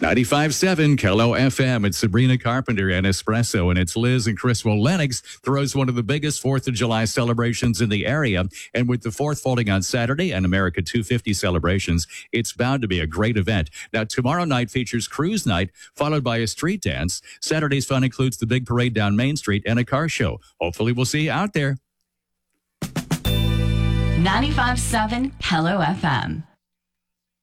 95.7 Kello FM. It's Sabrina Carpenter and Espresso, and it's Liz and Chris. Well, Lennox throws one of the biggest 4th of July celebrations in the area, and with the 4th falling on Saturday and America 250 celebrations, it's bound to be a great event. Now, tomorrow night features Cruise Night, followed by a street dance. Saturday's fun includes the big parade down Main Street and a car show. Hopefully, we'll see you out there. 95.7 Kello FM.